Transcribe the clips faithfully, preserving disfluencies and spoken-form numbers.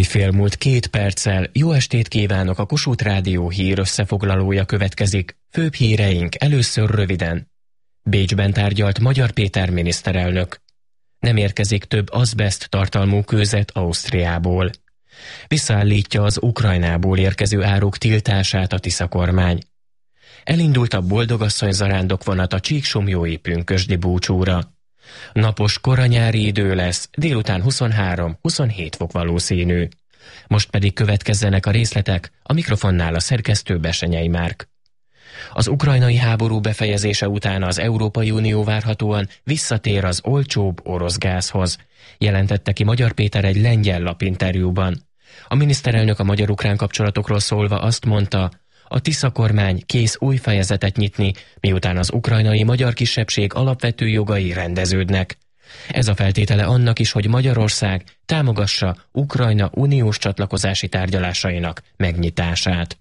Fél múlt két perccel. Jó estét kívánok, a Kossuth Rádió hír összefoglalója következik. Főbb híreink először röviden. Bécsben tárgyalt Magyar Péter miniszterelnök. Nem érkezik több azbeszt tartalmú kőzet Ausztriából. Visszaállítja az Ukrajnából érkező áruk tiltását a Tisza kormány. Elindult a boldogasszony zarándok vonat a csíksomjói pünkösdi búcsúra. Napos koranyári idő lesz, délután huszonhárom-huszonhét fok valószínű. Most pedig következzenek a részletek, a mikrofonnál a szerkesztő Besenyei Márk. Az ukrajnai háború befejezése után az Európai Unió várhatóan visszatér az olcsóbb orosz gázhoz, jelentette ki Magyar Péter egy lengyel lapinterjúban. A miniszterelnök a magyar-ukrán kapcsolatokról szólva azt mondta, a Tisza kormány kész új fejezetet nyitni, miután az ukrajnai magyar kisebbség alapvető jogai rendeződnek. Ez a feltétele annak is, hogy Magyarország támogassa Ukrajna uniós csatlakozási tárgyalásainak megnyitását.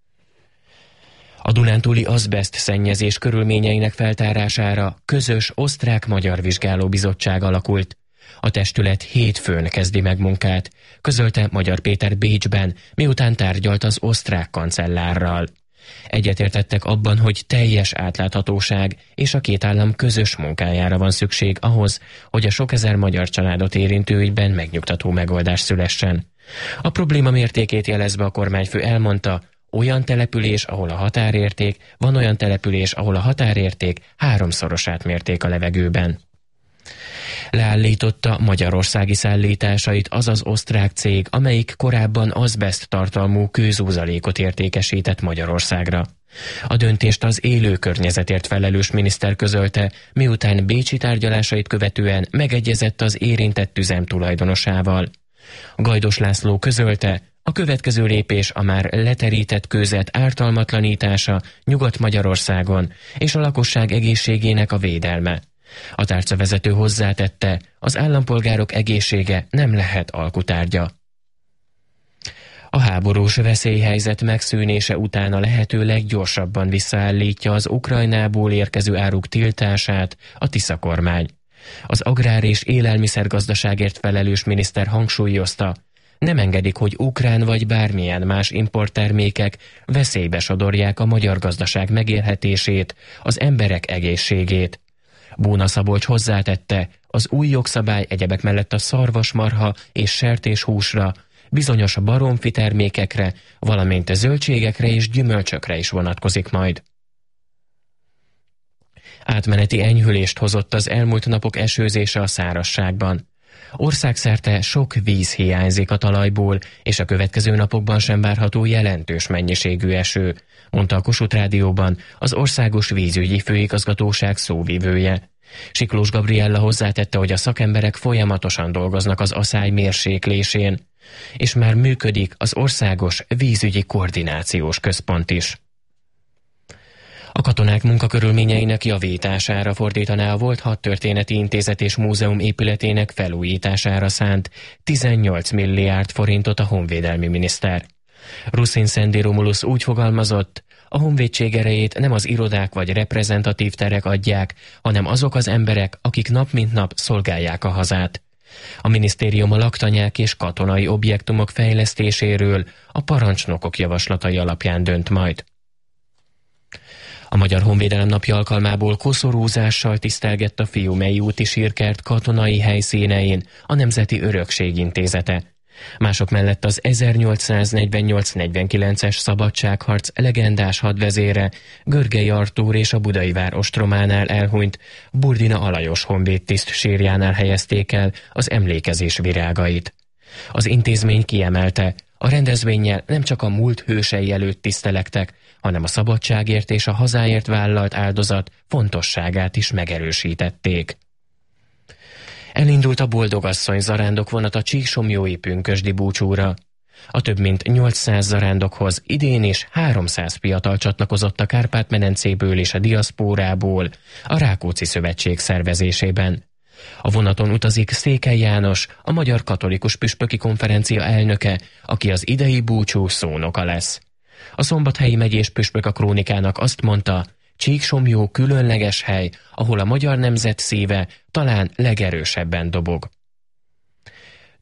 A dunántúli azbeszt szennyezés körülményeinek feltárására közös osztrák-magyar vizsgálóbizottság alakult. A testület hétfőn kezdi meg munkát, közölte Magyar Péter Bécsben, miután tárgyalt az osztrák kancellárral. Egyetértettek abban, hogy teljes átláthatóság és a két állam közös munkájára van szükség ahhoz, hogy a sok ezer magyar családot érintő ügyben megnyugtató megoldás szülessen. A probléma mértékét jelezve a kormányfő elmondta, olyan település, ahol a határérték, van olyan település, ahol a határérték háromszorosát mérték a levegőben. Leállította magyarországi szállításait az az osztrák cég, amelyik korábban azbeszt tartalmú kőzúzalékot értékesített Magyarországra. A döntést az élő környezetért felelős miniszter közölte, miután bécsi tárgyalásait követően megegyezett az érintett üzem tulajdonosával. Gajdos László közölte, a következő lépés a már leterített kőzet ártalmatlanítása Nyugat-Magyarországon és a lakosság egészségének a védelme. A tárcavezető hozzátette, az állampolgárok egészsége nem lehet alkutárgya. A háborús veszélyhelyzet megszűnése után a lehető leggyorsabban visszaállítja az Ukrajnából érkező áruk tiltását a Tisza kormány. Az agrár- és élelmiszergazdaságért felelős miniszter hangsúlyozta, nem engedik, hogy ukrán vagy bármilyen más importtermékek veszélybe sodorják a magyar gazdaság megélhetését, az emberek egészségét. Bóna Szabolcs hozzátette, az új jogszabály egyebek mellett a szarvasmarha és sertéshúsra, bizonyos baromfi termékekre, valamint a zöldségekre és gyümölcsökre is vonatkozik majd. Átmeneti enyhülést hozott az elmúlt napok esőzése a szárazságban. Országszerte sok víz hiányzik a talajból, és a következő napokban sem várható jelentős mennyiségű eső, mondta a Kossuth Rádióban az Országos Vízügyi Főigazgatóság szóvivője. Siklós Gabriella hozzátette, hogy a szakemberek folyamatosan dolgoznak az aszály mérséklésén, és már működik az Országos Vízügyi Koordinációs Központ is. A katonák munkakörülményeinek javítására fordítaná a volt Hadtörténeti Intézet és Múzeum épületének felújítására szánt tizennyolc milliárd forintot a honvédelmi miniszter. Ruszin Szendi Romulus úgy fogalmazott, a honvédség erejét nem az irodák vagy reprezentatív terek adják, hanem azok az emberek, akik nap mint nap szolgálják a hazát. A minisztérium a laktanyák és katonai objektumok fejlesztéséről a parancsnokok javaslatai alapján dönt majd. A Magyar Honvédelem napja alkalmából koszorúzással tisztelgett a Fiumei úti sírkert katonai helyszínein a Nemzeti Örökség Intézete. Mások mellett az ezernyolcszáznegyvennyolc negyvenkilences szabadságharc legendás hadvezére, Görgei Artúr és a Budai vár ostrománál elhunyt Burdina Alajos honvédtiszt sírjánál helyezték el az emlékezés virágait. Az intézmény kiemelte, a rendezvénnyel nem csak a múlt hősei előtt tisztelektek, hanem a szabadságért és a hazáért vállalt áldozat fontosságát is megerősítették. Elindult a boldogasszony zarándok vonat a csíksomjói pünkösdi búcsúra. A több mint nyolcszáz zarándokhoz idén is háromszáz fiatal csatlakozott a Kárpát-medencéből és a diaszpórából a Rákóczi Szövetség szervezésében. A vonaton utazik Székely János, a Magyar Katolikus Püspöki Konferencia elnöke, aki az idei búcsú szónoka lesz. A Szombathelyi megyés püspök a Krónikának azt mondta, Csíksomjó különleges hely, ahol a magyar nemzet szíve talán legerősebben dobog.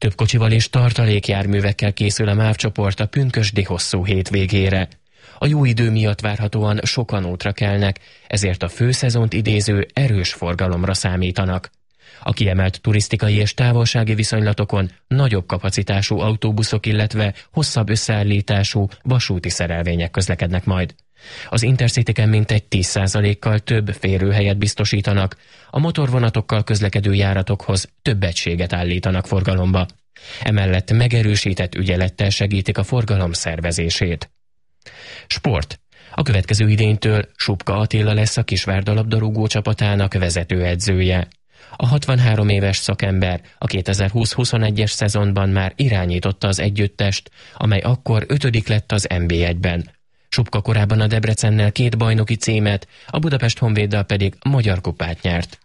Több kocsival és tartalékjárművekkel készül a MÁV csoport a pünkösdi hosszú hétvégére. A jó idő miatt várhatóan sokan útra kelnek, ezért a főszezont idéző erős forgalomra számítanak. A kiemelt turisztikai és távolsági viszonylatokon nagyobb kapacitású autóbuszok, illetve hosszabb összeállítású vasúti szerelvények közlekednek majd. Az Intercityken mintegy tíz százalékkal több férőhelyet biztosítanak, a motorvonatokkal közlekedő járatokhoz több egységet állítanak forgalomba. Emellett megerősített ügyelettel segítik a forgalom szervezését. Sport. A következő idénytől Supka Attila lesz a Kisvárda labdarúgó csapatának vezetőedzője. A hatvanhárom éves szakember a kétezer-húsz-huszonegyes szezonban már irányította az együttest, amely akkor ötödik lett az en bé egyben. Supka korábban a Debrecennel két bajnoki címet, a Budapest Honvéddal pedig magyar kupát nyert.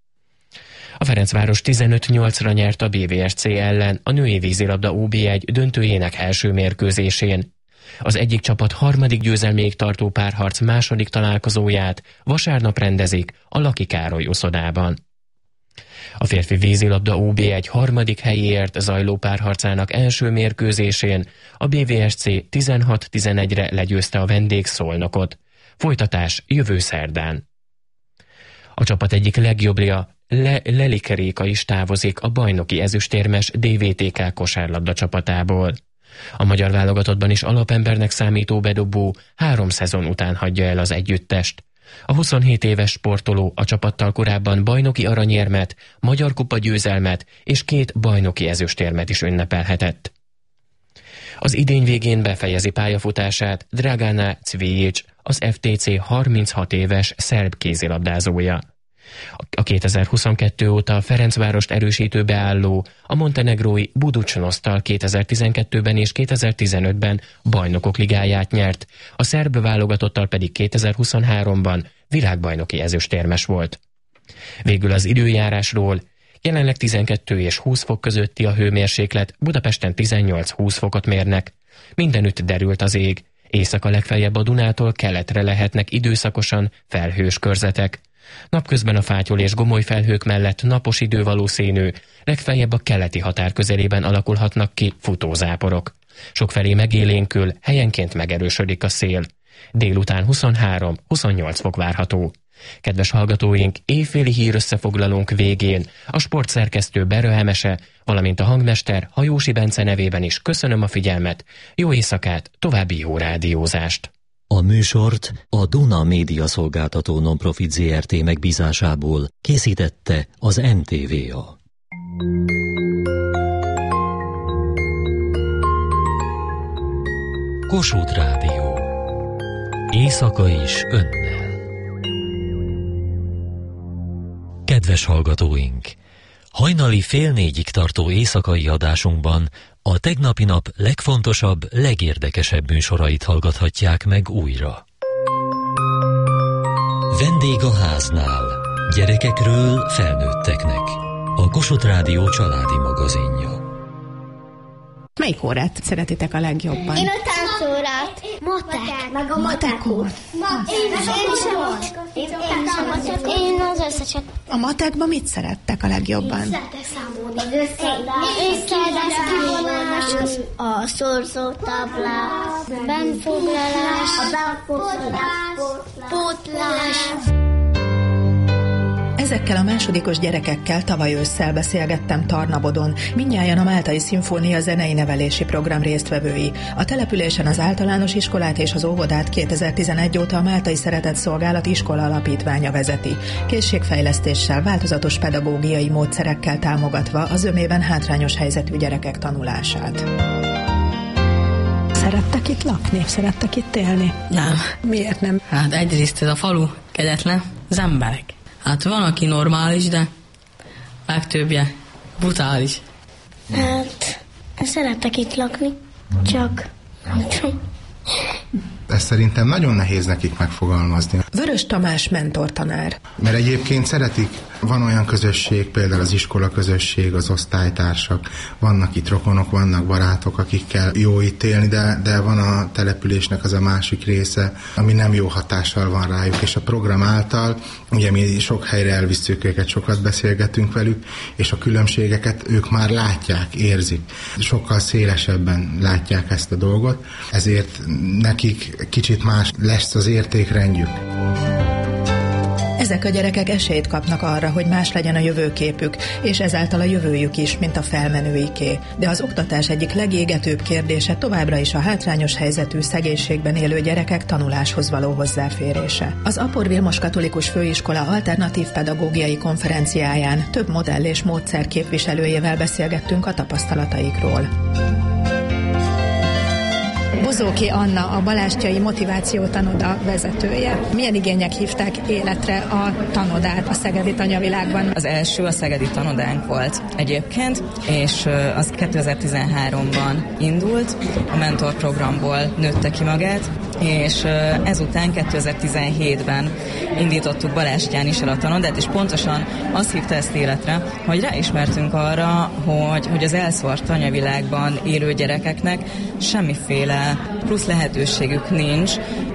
A Ferencváros tizenöt nyolcra nyert a bé vé es cé ellen a női vízilabda o bé egy döntőjének első mérkőzésén. Az egyik csapat harmadik győzelméig tartó párharc második találkozóját vasárnap rendezik a Laki Károly uszodában. A férfi vízilabda o bé egy harmadik helyéért zajló párharcának első mérkőzésén a bé vé es cé tizenhat tizenegyre legyőzte a vendég Szolnokot. Folytatás jövő szerdán. A csapat egyik legjobbja, Le- Lelik Réka is távozik a bajnoki ezüstérmes dé vé té ká kosárlabda csapatából. A magyar válogatottban is alapembernek számító bedobó három szezon után hagyja el az együttest. A huszonhét éves sportoló a csapattal korábban bajnoki aranyérmet, magyar kupa győzelmet és két bajnoki ezüstérmet is ünnepelhetett. Az idény végén befejezi pályafutását Dragana Cvijic, az ef té cé harminchat éves szerb kézilabdázója. A kétezer-huszonkettő óta a Ferencvárost erősítő beálló a montenegrói Budućnosztal kétezer-tizenkettőben és kétezer-tizenötben bajnokok ligáját nyert, a szerb válogatottal pedig kétezer-huszonháromban világbajnoki ezüstérmes volt. Végül az időjárásról: jelenleg tizenkettő és húsz fok közötti a hőmérséklet, Budapesten tizennyolc-húsz fokot mérnek. Mindenütt derült az ég, éjszaka legfeljebb a Dunától keletre lehetnek időszakosan felhős körzetek. Napközben a fátyol és gomoly felhők mellett napos idő valószínű, legfeljebb a keleti határ közelében alakulhatnak ki futózáporok. Sokfelé megélénkül, helyenként megerősödik a szél. Délután huszonhárom-huszonnyolc fok várható. Kedves hallgatóink, éjféli hírösszefoglalónk végén a sportszerkesztő Berő Emese, valamint a hangmester Hajósi Bence nevében is köszönöm a figyelmet, jó éjszakát, további jó rádiózást! A műsort a Duna Média Szolgáltató Nonprofit zé er té megbízásából készítette az en té vé á. Kossuth Rádió. Éjszaka is önnel. Kedves hallgatóink! Hajnali fél négyig tartó éjszakai adásunkban a tegnapi nap legfontosabb, legérdekesebb műsorait hallgathatják meg újra. Vendég a háznál. Gyerekekről felnőtteknek. A Kossuth Rádió családi magazinja. Melyik órát szeretitek a legjobban? Én a táncórát. Matek. Meg a matekót. Én is a matek. Én az összeset. A matekban mit szerettek a legjobban? Szeretek számolni. Az összeadás. A szorzótáblát. Benfoglalás. A benfoglalás. Pótlás. Ezekkel a másodikos gyerekekkel tavaly ősszel beszélgettem Tarnabodon, mindnyájan a Máltai Szimfónia zenei nevelési program résztvevői. A településen az általános iskolát és az óvodát kétezer-tizenegy óta a Máltai Szeretett Szolgálat iskola alapítványa vezeti, készségfejlesztéssel, változatos pedagógiai módszerekkel támogatva az zömében hátrányos helyzetű gyerekek tanulását. Szerettek itt lakni? Szerettek itt élni? Nem. Miért nem? Hát egyrészt ez a falu kegyetlen, az emberek. Hát van, aki normális, de legtöbbje brutális. Hát, szeretek itt lakni, csak... Ezt szerintem nagyon nehéz nekik megfogalmazni. Vörös Tamás mentortanár. Mert egyébként szeretik Van olyan közösség, például az iskola közösség, az osztálytársak, vannak itt rokonok, vannak barátok, akikkel jó itt élni, de, de van a településnek az a másik része, ami nem jó hatással van rájuk, és a program által, ugye mi sok helyre elvisszük őket, sokat beszélgetünk velük, és a különbségeket ők már látják, érzik. Sokkal szélesebben látják ezt a dolgot, ezért nekik kicsit más lesz az értékrendjük. Ezek a gyerekek esélyt kapnak arra, hogy más legyen a jövőképük, és ezáltal a jövőjük is, mint a felmenőiké. De az oktatás egyik legégetőbb kérdése továbbra is a hátrányos helyzetű szegénységben élő gyerekek tanuláshoz való hozzáférése. Az Apor Vilmos Katolikus Főiskola alternatív pedagógiai konferenciáján több modell és módszer képviselőjével beszélgettünk a tapasztalataikról. Bozóki Anna, a Balástyai Motiváció Tanoda vezetője. Milyen igények hívták életre a tanodát a szegedi tanyavilágban? Az első a szegedi tanodánk volt egyébként, és az kétezer-tizenháromban indult, a mentor programból nőtte ki magát, és ezután kétezer-tizenhétben indítottuk Balástyán is el a tanodát, és pontosan azt hívta ezt életre, hogy ráismertünk arra, hogy, hogy az elszórt tanyavilágban élő gyerekeknek semmiféle plusz lehetőségük nincs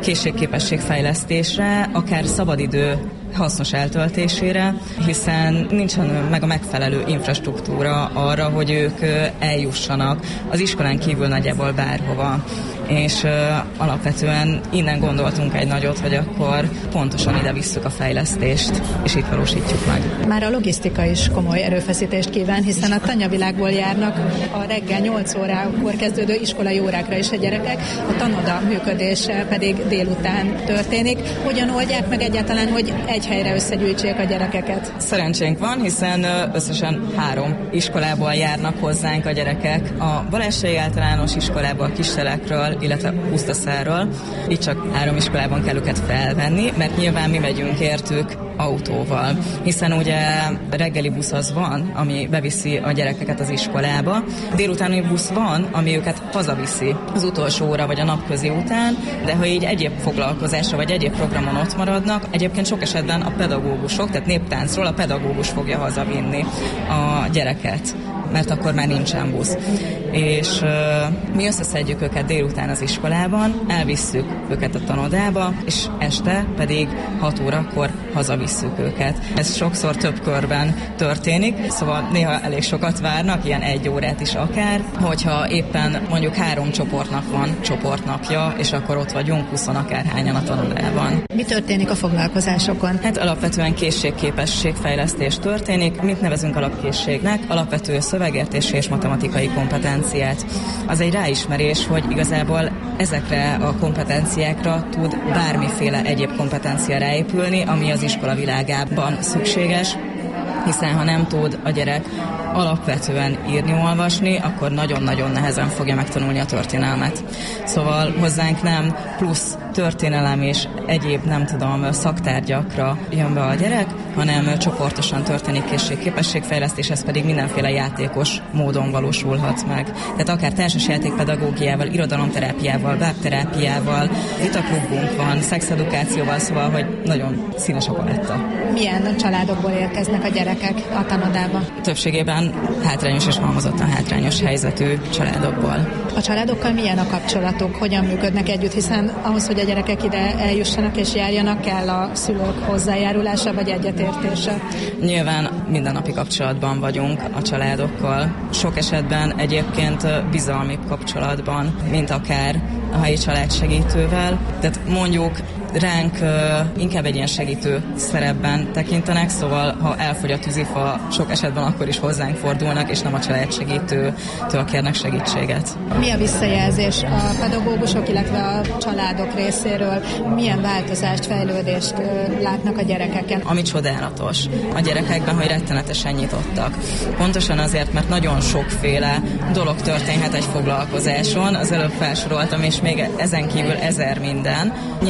készségképességfejlesztésre, akár szabadidő hasznos eltöltésére, hiszen nincsen meg a megfelelő infrastruktúra arra, hogy ők eljussanak az iskolán kívül nagyjából bárhova. És uh, alapvetően innen gondoltunk egy nagyot, hogy akkor pontosan ide visszük a fejlesztést, és itt valósítjuk meg. Már a logisztika is komoly erőfeszítést kíván, hiszen a tanyavilágból járnak a reggel nyolc órakor kezdődő iskolai órákra is a gyerekek, a tanoda működése pedig délután történik. Hogyan oldják meg egyáltalán, hogy egy helyre összegyűjtsék a gyerekeket? Szerencsénk van, hiszen összesen három iskolából járnak hozzánk a gyerekek. A Balástyai Általános Iskolából, Kistelekről, illetve Pusztaszáról. Itt csak három iskolában kell őket felvenni, mert nyilván mi megyünk értük autóval, hiszen ugye reggeli busz az van, ami beviszi a gyerekeket az iskolába, délutáni busz van, ami őket hazaviszi az utolsó óra vagy a napközi után, de ha így egyéb foglalkozásra vagy egyéb programon ott maradnak, egyébként sok esetben a pedagógusok, tehát néptáncról a pedagógus fogja hazavinni a gyereket, mert akkor már nincsen busz. És uh, mi összeszedjük őket délután az iskolában, elvisszük őket a tanodába, és este pedig hat órakor hazavisszük őket. Ez sokszor több körben történik, szóval néha elég sokat várnak, ilyen egy órát is akár, hogyha éppen mondjuk három csoportnak van csoportnapja, és akkor ott vagyunk huszon akárhányan a tanodában. Mi történik a foglalkozásokon? Hát alapvetően készségképességfejlesztés történik. Mit nevezünk alapkészségnek? Alapvető szövegértési és matematikai kompetenciát. Az egy ráismerés, hogy igazából ezekre a kompetenciákra tud bármiféle egyéb kompetencia ráépülni, ami az iskola világában szükséges, hiszen ha nem tud a gyerek alapvetően írni-olvasni, akkor nagyon-nagyon nehezen fogja megtanulni a történelmet. Szóval hozzánk nem plusz történelem és egyéb, nem tudom, szaktárgyakra jön be a gyerek, hanem csoportosan történik készségképességfejlesztés, ez pedig mindenféle játékos módon valósulhat meg. Tehát akár társasjátékpedagógiával, irodalomterápiával, webterápiával, vitaklubunk van, szexedukációval, szóval, hogy nagyon színes a paletta. Milyen családokból érkeznek a gyerekek a tanodába? Többségében hátrányos és halmozottan hátrányos helyzetű családokból. A családokkal milyen a kapcsolatuk? Hogyan működnek együtt? Hiszen ahhoz, hogy a gyerekek ide eljussanak és járjanak, kell a szülők hozzájárulása vagy egyetértése? Nyilván mindennapi kapcsolatban vagyunk a családokkal. Sok esetben egyébként bizalmi kapcsolatban, mint akár a helyi családsegítővel. Tehát mondjuk ránk uh, inkább egy ilyen segítő szerepben tekintenek, szóval ha elfogy a tűzifa, sok esetben akkor is hozzánk fordulnak, és nem a családsegítőtől kérnek segítséget. Mi a visszajelzés a pedagógusok, illetve a családok részéről? Milyen változást, fejlődést uh, látnak a gyerekeken? Ami csodálatos a gyerekekben, hogy rettenetesen nyitottak. Pontosan azért, mert nagyon sokféle dolog történhet egy foglalkozáson, az előbb felsoroltam, és még ezen kívül ezer minden. Nyilván van egy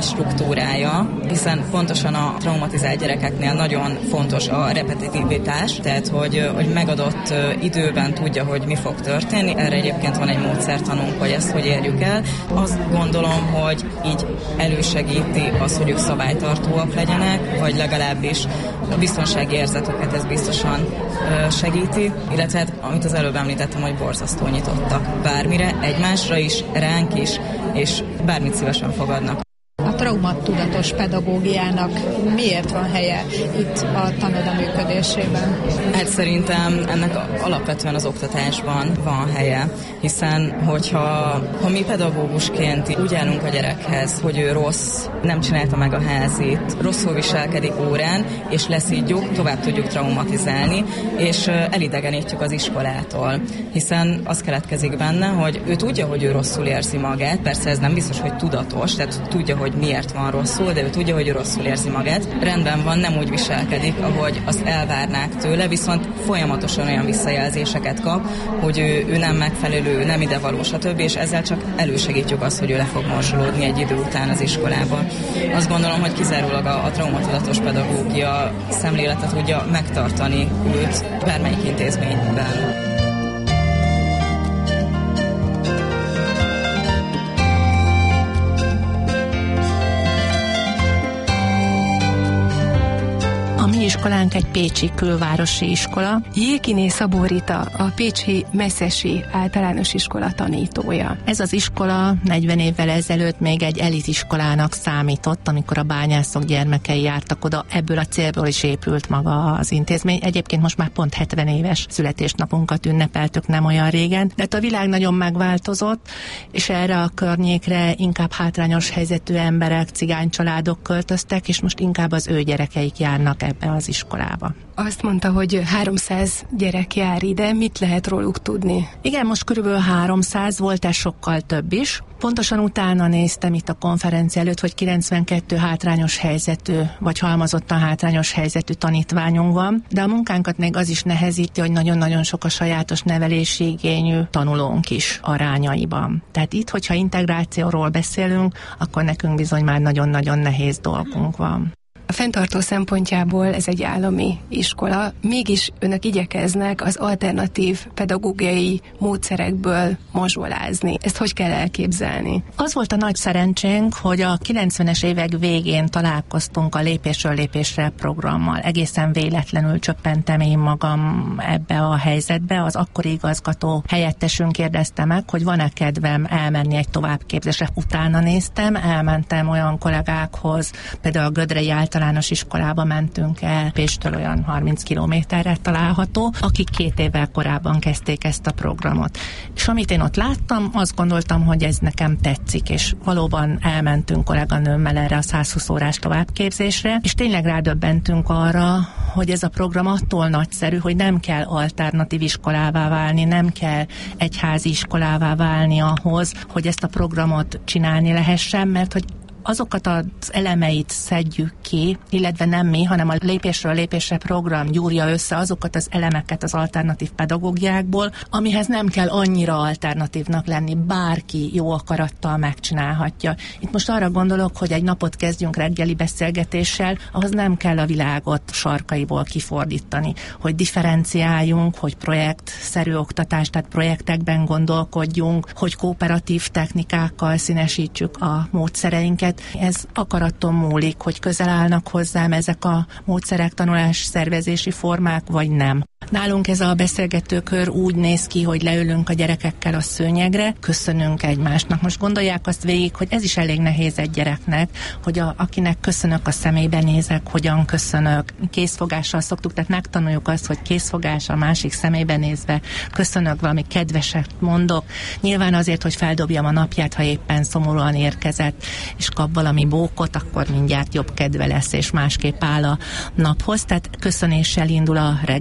struktúrája, hiszen pontosan a traumatizált gyerekeknél nagyon fontos a repetitivitás, tehát hogy, hogy megadott időben tudja, hogy mi fog történni. Erre egyébként van egy módszertanunk, hogy ezt hogy érjük el. Azt gondolom, hogy így elősegíti az, hogy ők szabálytartóak legyenek, vagy legalábbis a biztonsági érzetüket ez biztosan segíti, illetve hát, amit az előbb említettem, hogy borzasztó nyitottak bármire, egymásra is, ránk is, és bármit szívesen fogadnak. A traumattudatos pedagógiának miért van helye itt a tanoda működésében? Hát szerintem ennek alapvetően az oktatásban van helye, hiszen hogyha ha mi pedagógusként úgy állunk a gyerekhez, hogy ő rossz, nem csinálta meg a házit, rosszul viselkedik órán, és leszídjuk, tovább tudjuk traumatizálni, és elidegenítjük az iskolától, hiszen az keletkezik benne, hogy ő tudja, hogy ő rosszul érzi magát, persze ez nem biztos, hogy tudatos, tehát tudja, hogy miért van rosszul, de ő tudja, hogy ő rosszul érzi magát. Rendben van, nem úgy viselkedik, ahogy azt elvárnák tőle, viszont folyamatosan olyan visszajelzéseket kap, hogy ő, ő nem megfelelő, nem idevaló, stb. És ezzel csak elősegítjük azt, hogy ő le fog morzsolódni egy idő után az iskolában. Azt gondolom, hogy kizárólag a, a traumatudatos pedagógia szemlélete tudja megtartani őt bármelyik intézményben. Iskolánk egy pécsi külvárosi iskola. Jékiné Szabó Rita, a pécsi Messzesi általános iskola tanítója. Ez az iskola negyven évvel ezelőtt még egy elitiskolának számított, amikor a bányászok gyermekei jártak oda. Ebből a célból is épült maga az intézmény. Egyébként most már pont hetven éves születésnapunkat ünnepeltük nem olyan régen, de a világ nagyon megváltozott, és erre a környékre inkább hátrányos helyzetű emberek, cigány családok költöztek, és most inkább az ő gyerekeik járnak ebbe az iskolába. Azt mondta, hogy háromszáz gyerek jár ide, mit lehet róluk tudni? Igen, most körülbelül háromszáz volt, ez sokkal több is. Pontosan utána néztem itt a konferencia előtt, hogy kilencvenkettő hátrányos helyzetű, vagy halmozottan hátrányos helyzetű tanítványunk van, de a munkánkat még az is nehezíti, hogy nagyon-nagyon sok a sajátos nevelési igényű tanulónk is arányaiban. Tehát itt, hogyha integrációról beszélünk, akkor nekünk bizony már nagyon-nagyon nehéz dolgunk van. A fenntartó szempontjából ez egy állami iskola, mégis önök igyekeznek az alternatív pedagógiai módszerekből mazsolázni. Ezt hogy kell elképzelni? Az volt a nagy szerencsénk, hogy a kilencvenes évek végén találkoztunk a Lépésről lépésre programmal. Egészen véletlenül csöppentem én magam ebbe a helyzetbe. Az akkori igazgató helyettesünk kérdezte meg, hogy van-e kedvem elmenni egy továbbképzésre. Utána néztem, elmentem olyan kollégákhoz, például a Gödrei általános iskolába mentünk el, Pécstől olyan harminc kilométerre található, akik két évvel korábban kezdték ezt a programot. És amit én ott láttam, azt gondoltam, hogy ez nekem tetszik, és valóban elmentünk kolléganőmmel erre a százhúsz órás továbbképzésre, és tényleg rádöbbentünk arra, hogy ez a program attól nagyszerű, hogy nem kell alternatív iskolává válni, nem kell egyházi iskolává válni ahhoz, hogy ezt a programot csinálni lehessen, mert hogy azokat az elemeit szedjük ki, illetve nem mi, hanem a Lépésről lépésre program gyúrja össze azokat az elemeket az alternatív pedagógiákból, amihez nem kell annyira alternatívnak lenni, bárki jó akarattal megcsinálhatja. Itt most arra gondolok, hogy egy napot kezdjünk reggeli beszélgetéssel, ahhoz nem kell a világot sarkaiból kifordítani, hogy differenciáljunk, hogy projektszerű oktatás, tehát projektekben gondolkodjunk, hogy kooperatív technikákkal színesítsük a módszereinket. Ez akaraton múlik, hogy közel állnak hozzám ezek a módszerek, tanulás szervezési formák, vagy nem. Nálunk ez a beszélgetőkör úgy néz ki, hogy leülünk a gyerekekkel a szőnyegre, köszönünk egymásnak. Most gondolják azt végig, hogy ez is elég nehéz egy gyereknek, hogy a, akinek köszönök, a szemébe nézek, hogyan köszönök. Készfogással szoktuk, tehát megtanuljuk azt, hogy készfogás a másik szemébe nézve, köszönök, valami kedveset mondok. Nyilván azért, hogy feldobjam a napját, ha éppen szomorúan érkezett, és kap valami bókot, akkor mindjárt jobb kedve lesz, és másképp áll a naphoz. Tehát köszönéssel indul a reggeli beszélgetés,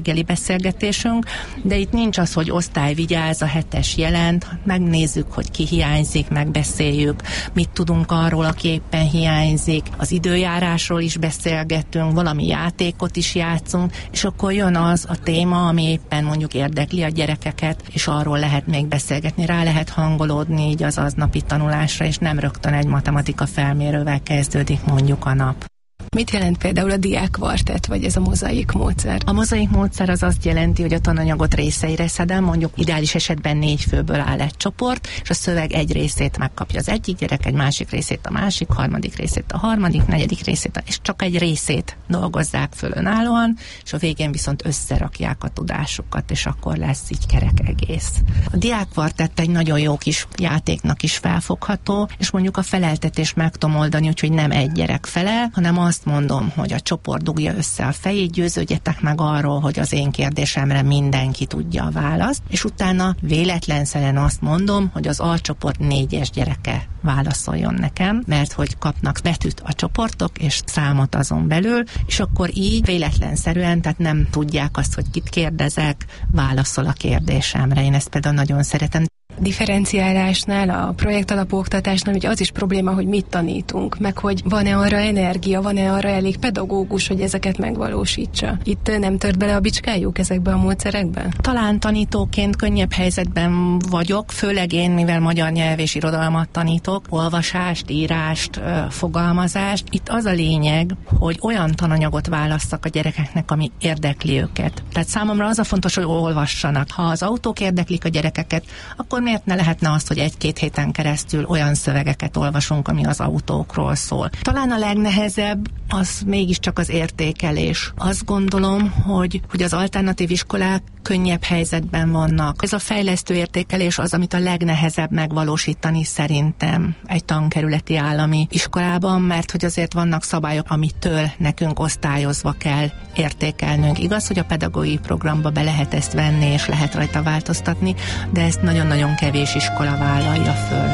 beszélgetésünk, de itt nincs az, hogy osztály vigyáz, a hetes jelent, megnézzük, hogy ki hiányzik, megbeszéljük, mit tudunk arról, aki éppen hiányzik, az időjárásról is beszélgetünk, valami játékot is játszunk, és akkor jön az a téma, ami éppen mondjuk érdekli a gyerekeket, és arról lehet még beszélgetni, rá lehet hangolódni így az aznapi tanulásra, és nem rögtön egy matematika felmérővel kezdődik mondjuk a nap. Mit jelent például a diákkvartett, vagy ez a mozaik módszer? A mozaik módszer az azt jelenti, hogy a tananyagot részeire szedem, mondjuk ideális esetben négy főből áll egy csoport, és a szöveg egy részét megkapja az egyik gyerek, egy másik részét a másik, harmadik részét a harmadik, negyedik részét, és csak egy részét dolgozzák föl önállóan, és a végén viszont összerakják a tudásukat, és akkor lesz így kerek egész. A diákkvartett egy nagyon jó kis játéknak is felfogható, és mondjuk a feleltetést meg tudom oldani, úgyhogy nem egy gyerek felel, hanem azt mondom, hogy a csoport dugja össze a fejét, győződjetek meg arról, hogy az én kérdésemre mindenki tudja a választ, és utána véletlenszerűen azt mondom, hogy az alcsoport négyes gyereke válaszoljon nekem, mert hogy kapnak betűt a csoportok, és számot azon belül, és akkor így véletlenszerűen, tehát nem tudják azt, hogy kit kérdezek, válaszol a kérdésemre. Én ezt például nagyon szeretem. Differenciálásnál, a projektalapú oktatásnál ugye az is probléma, hogy mit tanítunk, meg hogy van-e arra energia, van-e arra elég pedagógus, hogy ezeket megvalósítsa. Itt nem tört bele a bicskájuk ezekbe a módszerekbe? Talán tanítóként könnyebb helyzetben vagyok, főleg én, mivel magyar nyelv és irodalmat tanítok, olvasást, írást, fogalmazást. Itt az a lényeg, hogy olyan tananyagot válasszak a gyerekeknek, ami érdekli őket. Tehát számomra az a fontos, hogy olvassanak. Ha az autók érdeklik a gyerekeket, akkor miért ne lehetne az, hogy egy-két héten keresztül olyan szövegeket olvasunk, ami az autókról szól. Talán a legnehezebb az mégiscsak az értékelés. Azt gondolom, hogy, hogy az alternatív iskolák könnyebb helyzetben vannak. Ez a fejlesztő értékelés az, amit a legnehezebb megvalósítani szerintem egy tankerületi állami iskolában, mert hogy azért vannak szabályok, amitől nekünk osztályozva kell értékelnünk. Igaz, hogy a pedagógiai programba be lehet ezt venni, és lehet rajta változtatni, de ezt nagyon-nagyon kevés iskola vállalja föl.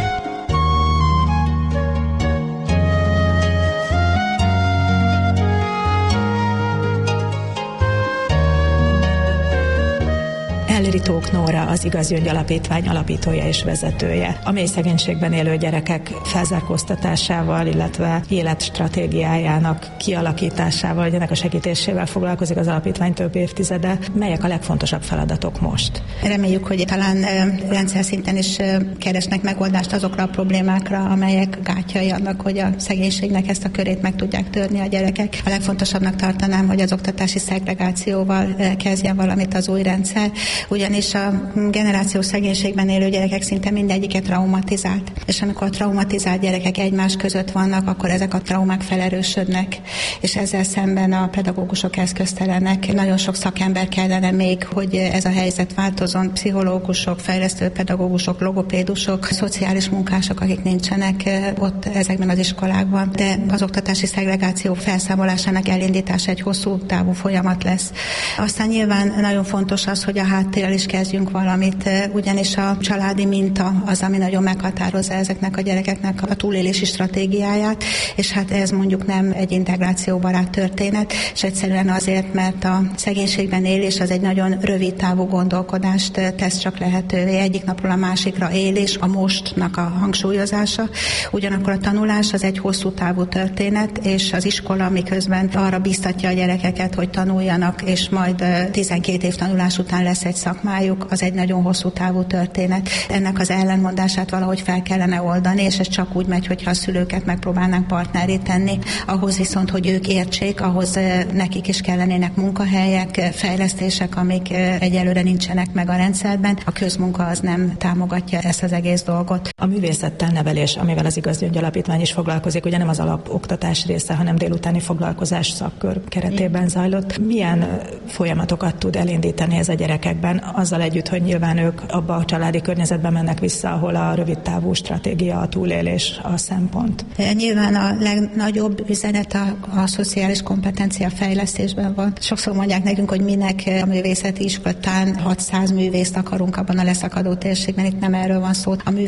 Elleri Tóth Nóra az Igaz Gyöngy Alapítvány alapítója és vezetője. A mély szegénységben élő gyerekek felzárkóztatásával, illetve életstratégiájának kialakításával, vagy ennek a segítésével foglalkozik az alapítvány több évtizede. Melyek a legfontosabb feladatok most? Reméljük, hogy talán rendszer szinten is keresnek megoldást azokra a problémákra, amelyek gátjai annak, hogy a szegénységnek ezt a körét meg tudják törni a gyerekek. A legfontosabbnak tartanám, hogy az oktatási szegregációval kezdjen valamit az új rendszer, ugyanis a generációs szegénységben élő gyerekek szinte mindegyike traumatizált. És amikor traumatizált gyerekek egymás között vannak, akkor ezek a traumák felerősödnek, és ezzel szemben a pedagógusok eszköztelenek. Nagyon sok szakember kellene még, hogy ez a helyzet változzon. Pszichológusok, fejlesztő pedagógusok, logopédusok, szociális munkások, akik nincsenek ott ezekben az iskolákban. De az oktatási szegregáció felszámolásának elindítása egy hosszú távú folyamat lesz. Aztán nyilván nagyon fontos az, hogy a háttérrel is kezdjünk valamit, ugyanis a családi minta az, ami nagyon meghatározza ezeknek a gyerekeknek a túlélési stratégiáját, és hát ez mondjuk nem egy integrációbarát történet, és egyszerűen azért, mert a szegénységben élés az egy nagyon rövid távú gondolkodást tesz csak lehetővé, egyik napról a másikra élés, a mostnak a hangsúlyozása, ugyanakkor a tanulás az egy hosszú távú történet, és az iskola miközben arra biztatja a gyerekeket, hogy tanuljanak, és majd tizenkét év tanulás után lesz egy szakmájuk, az egy nagyon hosszú távú történet. Ennek az ellentmondását valahogy fel kellene oldani, és ez csak úgy megy, hogyha a szülőket megpróbálnánk partnerré tenni. Ahhoz viszont, hogy ők értsék, ahhoz nekik is kellenének munkahelyek, fejlesztések, amik egyelőre nincsenek meg a rendszerben. A közmunka az nem támogatja ezt az egész dolgot. A művészettel nevelés, amivel az Igaz Gyöngy Alapítvány is foglalkozik, ugye nem az alapoktatás része, hanem délutáni foglalkozás szakkör keretében zajlott. Milyen folyamatokat tud elindítani ez a gyerekekben, azzal együtt, hogy nyilván ők abba a családi környezetbe mennek vissza, ahol a rövidtávú stratégia, a túlélés a szempont? Nyilván a legnagyobb üzenet a, a szociális kompetencia fejlesztésben van. Sokszor mondják nekünk, hogy minek a művészeti iskolán hatszáz művészt akarunk abban a leszakadó térségben, itt nem erről van szó. A művészet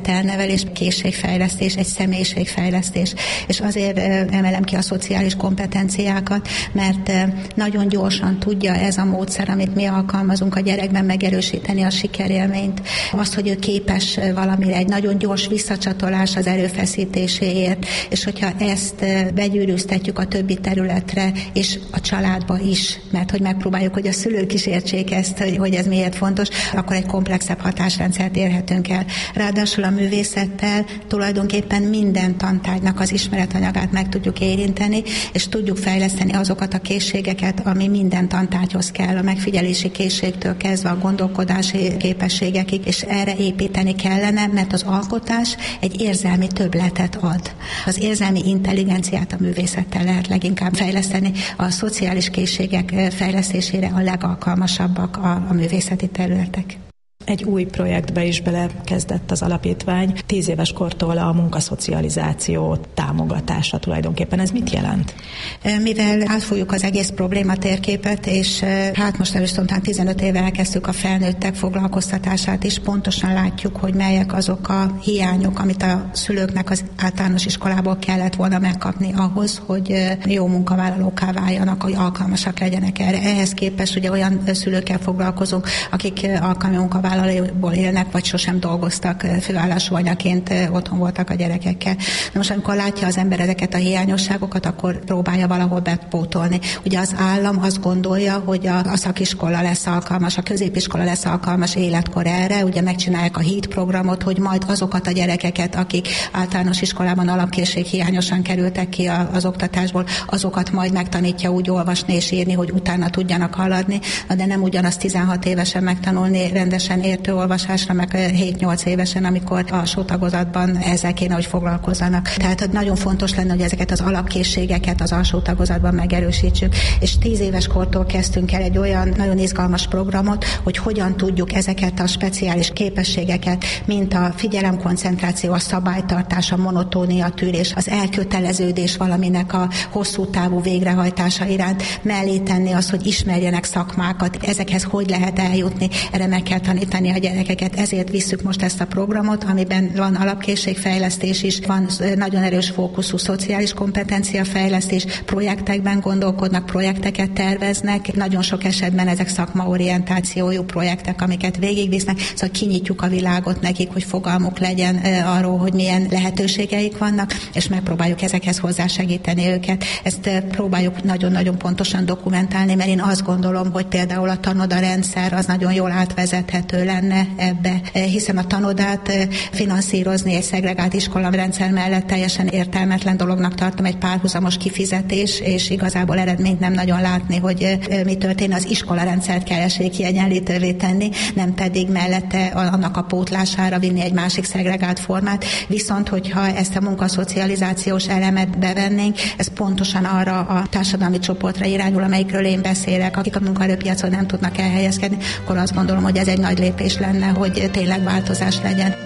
karakternevelés, készségfejlesztés, egy személyiségfejlesztés. És azért emelem ki a szociális kompetenciákat, mert nagyon gyorsan tudja ez a módszer, amit mi alkalmazunk a gyerekben, megerősíteni a sikerélményt. Azt, hogy ő képes valamire, egy nagyon gyors visszacsatolás az erőfeszítéséért, és hogyha ezt begyűrűztetjük a többi területre, és a családba is, mert hogy megpróbáljuk, hogy a szülők is értsék ezt, hogy, hogy ez miért fontos, akkor egy komplexebb hatásrendszert érhetünk el. Ráadásul a művészettel tulajdonképpen minden tantárgynak az ismeretanyagát meg tudjuk érinteni, és tudjuk fejleszteni azokat a készségeket, ami minden tantárgyhoz kell, a megfigyelési készségtől kezdve a gondolkodási képességekig, és erre építeni kellene, mert az alkotás egy érzelmi többletet ad. Az érzelmi intelligenciát a művészettel lehet leginkább fejleszteni, a szociális készségek fejlesztésére a legalkalmasabbak a, a művészeti területek. Egy új projektbe is belekezdett az alapítvány. Tíz éves kortól a munkaszocializáció támogatása tulajdonképpen. Ez mit jelent? Mivel átfújjuk az egész problématérképet, és hát most először tizenöt éve elkezdtük a felnőttek foglalkoztatását, és pontosan látjuk, hogy melyek azok a hiányok, amit a szülőknek az általános iskolából kellett volna megkapni ahhoz, hogy jó munkavállalóká váljanak, hogy alkalmasak legyenek erre. Ehhez képest ugye olyan szülőkkel foglalkozunk, akik alkalmi munkavállalók vállalóból élnek, vagy sosem dolgoztak, főállású anyaként otthon voltak a gyerekekkel. De most amikor látja az ember ezeket a hiányosságokat, akkor próbálja valahol bepótolni. Ugye az állam azt gondolja, hogy a, a szakiskola lesz alkalmas, a középiskola lesz alkalmas életkor erre, ugye megcsinálják a HEAT programot, hogy majd azokat a gyerekeket, akik általános iskolában alapkészség hiányosan kerültek ki az oktatásból, azokat majd megtanítja úgy olvasni és írni, hogy utána tudjanak haladni, de nem ugyanaz tizenhat évesen megtanulni rendesen értő olvasásra, meg hét-nyolc évesen, amikor alsó tagozatban ezzel kéne, hogy foglalkozzanak. Tehát nagyon fontos lenne, hogy ezeket az alapkészségeket az alsó tagozatban megerősítsük, és tíz éves kortól kezdtünk el egy olyan nagyon izgalmas programot, hogy hogyan tudjuk ezeket a speciális képességeket, mint a figyelemkoncentráció, a szabálytartás, a monotónia tűrés, az elköteleződés valaminek a hosszú távú végrehajtása iránt mellé tenni azt, hogy ismerjenek szakmákat, ezekhez hogy lehet eljutni, erre meg kell tanítani a gyerekeket. Ezért visszük most ezt a programot, amiben van alapkészségfejlesztés is, van nagyon erős fókuszú szociális kompetenciafejlesztés, projektekben gondolkodnak, projekteket terveznek, nagyon sok esetben ezek szakmaorientációjú projektek, amiket végigvisznek, szóval kinyitjuk a világot nekik, hogy fogalmuk legyen arról, hogy milyen lehetőségeik vannak, és megpróbáljuk ezekhez hozzásegíteni őket. Ezt próbáljuk nagyon-nagyon pontosan dokumentálni, mert én azt gondolom, hogy például a tanoda rendszer az nagyon jól átvezethető lenne ebbe, hiszen a tanodát finanszírozni egy szegregált iskolarendszer mellett teljesen értelmetlen dolognak tartom, egy párhuzamos kifizetés, és igazából eredményt nem nagyon látni, hogy mi történik, az iskolarendszert kell esélykiegyenlítővé tenni, nem pedig mellette annak a pótlására vinni egy másik szegregált formát. Viszont, hogyha ezt a munkaszocializációs elemet bevennénk, ez pontosan arra a társadalmi csoportra irányul, amelyikről én beszélek, akik a munkaerőpiacon nem tudnak elhelyezkedni, akkor azt gondolom, hogy ez egy nagy lépés lenne, hogy tényleg változás legyen.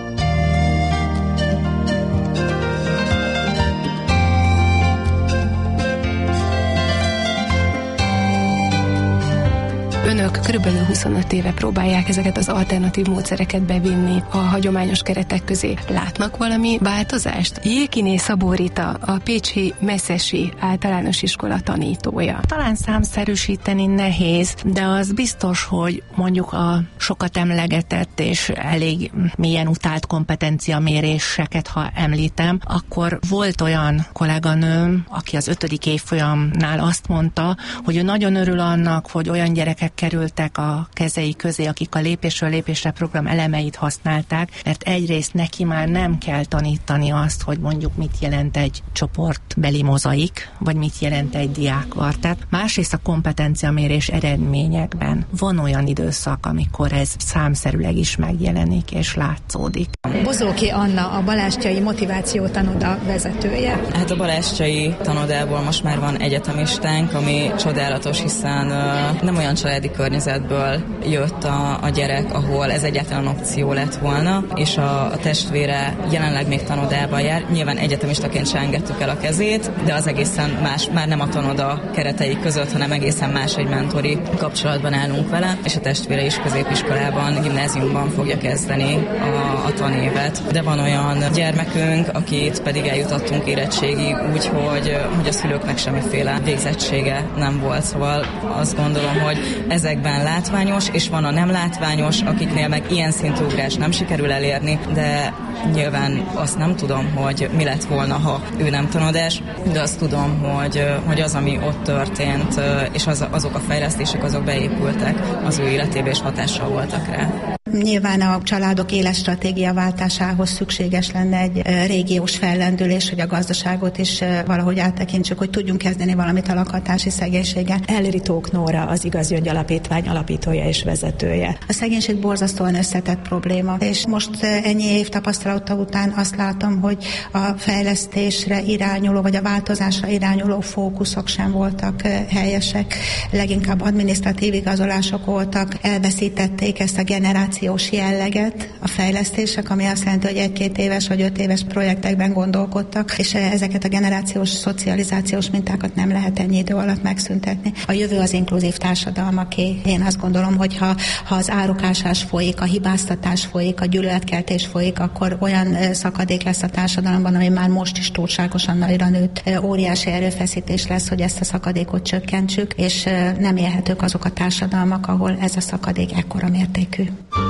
Önök körülbelül huszonöt éve próbálják ezeket az alternatív módszereket bevinni a hagyományos keretek közé. Látnak valami változást? Jékiné Szabó Rita, a pécsi Messzesi általános iskola tanítója. Talán számszerűsíteni nehéz, de az biztos, hogy mondjuk a sokat emlegetett és elég mélyen utált kompetenciaméréseket, ha említem, akkor volt olyan kolléganőm, aki az ötödik évfolyamnál azt mondta, hogy ő nagyon örül annak, hogy olyan gyerekek kerültek a kezei közé, akik a lépésről lépésre program elemeit használták, mert egyrészt neki már nem kell tanítani azt, hogy mondjuk mit jelent egy csoportbeli mozaik, vagy mit jelent egy diákkvartett. Másrészt a kompetenciamérés eredményekben van olyan időszak, amikor ez számszerűleg is megjelenik és látszódik. Bozóki Anna, a Balástyai Motiváció Tanoda vezetője. Hát a Balástyai tanodából most már van egyetemistánk, ami csodálatos, hiszen uh, nem olyan családi családi környezetből jött a, a gyerek, ahol ez egyáltalán opció lett volna, és a, a testvére jelenleg még tanodában jár. Nyilván egyetemistaként se engedtük el a kezét, de az egészen más, már nem a tanoda keretei között, hanem egészen más egy mentori kapcsolatban állunk vele, és a testvére is középiskolában, gimnáziumban fogja kezdeni a, a tanévet. De van olyan gyermekünk, akit pedig eljutottunk érettségig, úgyhogy hogy a szülőknek semmiféle végzettsége nem volt. Szóval azt gondolom, hogy ezekben látványos, és van a nem látványos, akiknél meg ilyen szintű ugrás nem sikerül elérni, de nyilván azt nem tudom, hogy mi lett volna, ha ő nem tanodás, de azt tudom, hogy, hogy az, ami ott történt, és az, azok a fejlesztések, azok beépültek az ő életébe, és hatással voltak rá. Nyilván a családok életstratégiaváltásához szükséges lenne egy régiós fellendülés, hogy a gazdaságot is valahogy áttekintsük, hogy tudjunk kezdeni valamit a lakhatási szegénységgel. Elleri Tóth Nóra, az Igazi Gyöngy Alapítvány alapítója és vezetője. A szegénység borzasztóan összetett probléma, és most ennyi év tapasztalata után azt látom, hogy a fejlesztésre irányuló, vagy a változásra irányuló fókuszok sem voltak helyesek. Leginkább adminisztratív igazolások voltak, elveszítették ezt a generációs jelleget a fejlesztések, ami azt jelenti, hogy egy-két éves vagy öt éves projektekben gondolkodtak, és ezeket a generációs szocializációs mintákat nem lehet ennyi idő alatt megszüntetni. A jövő az inkluzív társadalmaké. Én azt gondolom, hogy ha, ha az árukásás folyik, a hibáztatás folyik, a gyűlöletkeltés folyik, akkor olyan szakadék lesz a társadalomban, ami már most is túlságosan nagyra nőtt. Óriási erőfeszítés lesz, hogy ezt a szakadékot csökkentsük, és nem élhetők azok a társadalmak, ahol ez a szakadék ekkora mértékű.